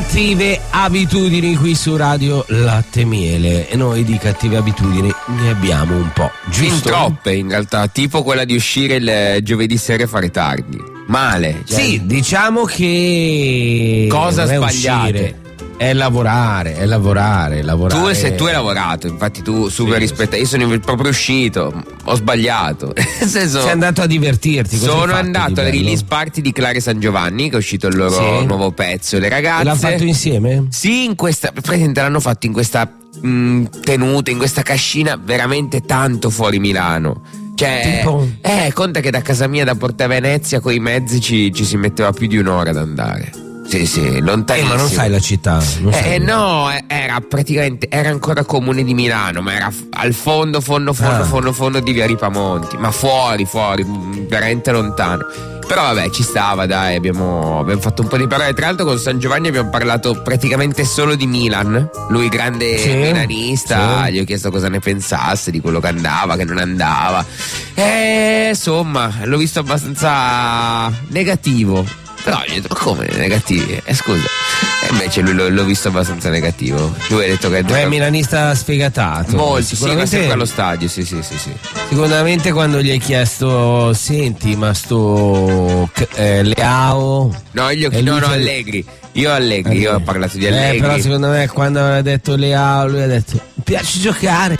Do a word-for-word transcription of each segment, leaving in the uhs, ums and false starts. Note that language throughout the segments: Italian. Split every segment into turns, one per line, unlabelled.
Cattive abitudini qui su Radio Latte Miele, e noi di cattive abitudini ne abbiamo un po', giusto?
In troppe in realtà, tipo quella di uscire il giovedì sera e fare tardi. Male. Cioè...
Sì, diciamo che
cosa
non è
sbagliate?
Uscire, è lavorare, è lavorare, lavorare.
Tu, se tu hai lavorato, infatti tu super
sì,
rispetta. Io sono proprio uscito, ho sbagliato. Nel senso,
sei andato a divertirti.
Sono andato alla release party di Clare San Giovanni, che è uscito il loro
sì.
nuovo pezzo. Le ragazze.
L'hanno fatto insieme?
Sì, in questa. Presente, l'hanno fatto in questa mh, tenuta, in questa cascina veramente tanto fuori Milano. Cioè,
tipo...
eh, conta che da casa mia da Porta Venezia coi mezzi ci, ci si metteva più di un'ora ad andare. Sì, sì, lontanissimo.
Eh, ma non sai la città? Non
eh,
sai.
no, era praticamente, era ancora comune di Milano, ma era al fondo, fondo, fondo,
ah.
fondo, fondo di Via Ripamonti, ma fuori, fuori, veramente lontano. Però vabbè, ci stava, dai, abbiamo, abbiamo fatto un po' di parole. Tra l'altro con San Giovanni abbiamo parlato praticamente solo di Milan. Lui grande
sì,
milanista,
sì.
gli ho chiesto cosa ne pensasse, di quello che andava, che non andava. E insomma, l'ho visto abbastanza negativo. Però gli ho detto, ma come negativi? Eh, scusa. E invece lui l'ho, l'ho visto abbastanza negativo. Lui ha detto che
è milanista sfegatato.
Molto,
sicuramente,
sì, ma sempre allo stadio, sì, sì, sì, sì.
Sicuramente quando gli hai chiesto, senti, ma sto eh, Leao.
No, io no, no, Allegri. Io Allegri, eh, io ho parlato di Allegri.
Eh, però secondo me quando aveva detto Leao, lui ha detto, mi piace giocare.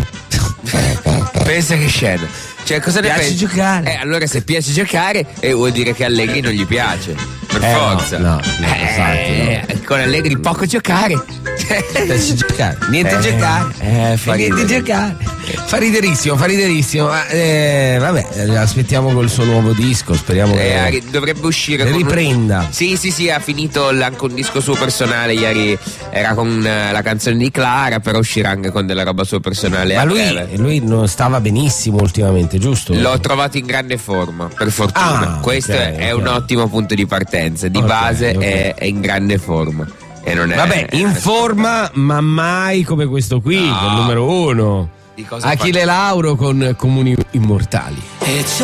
Pensa che scena. Cioè, cosa ne
piace
pensi?
giocare.
Eh, allora se piace giocare, eh, vuol dire che Allegri non gli piace. Per
eh,
forza.
No, no, no,
eh,
esatto, no.
Con Allegri poco giocare.
Piace giocare. Niente
eh,
giocare.
Eh, fa
niente
ridere.
giocare. Fa riderissimo, fa riderissimo. Ma, eh, vabbè, aspettiamo col suo nuovo disco. Speriamo
eh,
che
dovrebbe uscire.
con riprenda.
Un... Sì, sì, sì, ha finito anche un disco suo personale. Ieri era con uh, la canzone di Clara, però uscirà anche con della roba sua personale.
Ma lui, lui non stava benissimo ultimamente, giusto?
L'ho trovato in grande forma, per fortuna.
Ah,
Questo
okay,
è
okay.
un ottimo punto di partenza. Di
okay,
base
okay.
È, è in grande forma. E non è,
Vabbè, in forma, ma mai come questo qui,
no.
che è il numero uno.
Di cosa
Achille Lauro con Comuni Immortali.